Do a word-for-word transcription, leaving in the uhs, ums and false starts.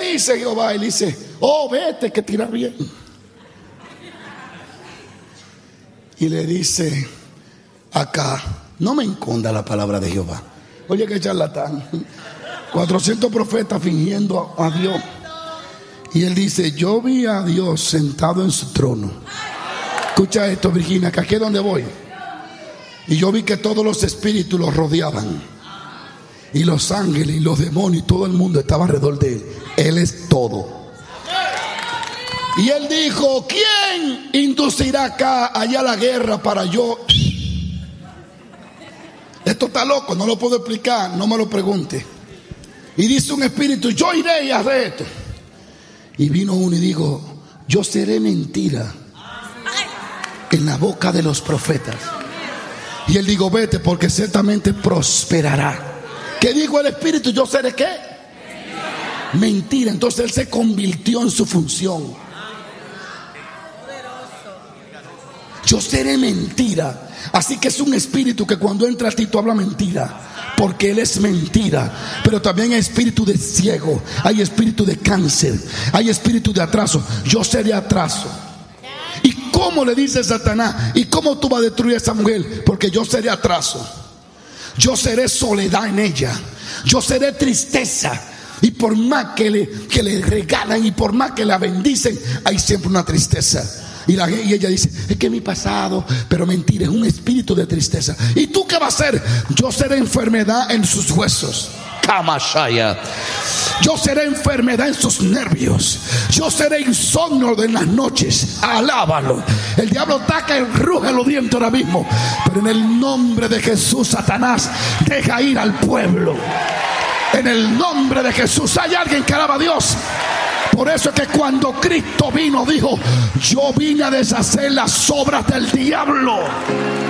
dice Jehová? Y le dice: oh, vete, que tira bien. Y le dice acá: no me esconda la palabra de Jehová. Oye, qué charlatán. cuatrocientos profetas fingiendo a, a Dios. Y él dice: yo vi a Dios sentado en su trono. Escucha esto, Virginia, que aquí es donde voy. Y yo vi que todos los espíritus los rodeaban, y los ángeles y los demonios y todo el mundo estaba alrededor de él. Él es todo. Y él dijo: ¿quién inducirá acá allá la guerra para yo? Esto está loco, no lo puedo explicar, no me lo pregunte. Y dice un espíritu: yo iré y haré esto. Y vino uno y dijo: yo seré mentira en la boca de los profetas. Y él dijo: vete, porque ciertamente prosperará. ¿Qué dijo el espíritu? Yo seré ¿qué? Mentira. Mentira. Entonces él se convirtió en su función. Yo seré mentira. Así que es un espíritu que cuando entra a ti tú hablas mentira, porque él es mentira. Pero también hay espíritu de ciego, hay espíritu de cáncer, hay espíritu de atraso. Yo seré atraso. ¿Y cómo le dice Satanás? ¿Y cómo tú vas a destruir a esa mujer? Porque yo seré atraso. Yo seré soledad en ella. Yo seré tristeza. Y por más que le, que le regalan y por más que la bendicen, hay siempre una tristeza. Y, la, y ella dice: es que mi pasado. Pero mentira, es un espíritu de tristeza. ¿Y tú qué vas a hacer? Yo seré enfermedad en sus huesos. Kamashaya. Yo seré enfermedad en sus nervios. Yo seré insomnio en las noches. Alábalo. El diablo ataca y ruge los dientes ahora mismo. Pero en el nombre de Jesús, Satanás, deja ir al pueblo. En el nombre de Jesús. Hay alguien que alaba a Dios. Por eso es que cuando Cristo vino, dijo: yo vine a deshacer las obras del diablo.